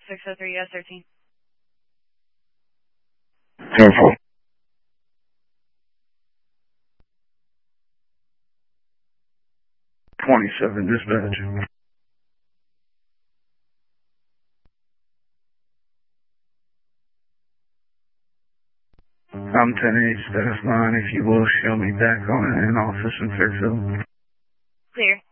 603 S13. 10-4. 27 dispatch. I'm 10-8 status line. If you will, show me back on an office in Fairfield. Clear.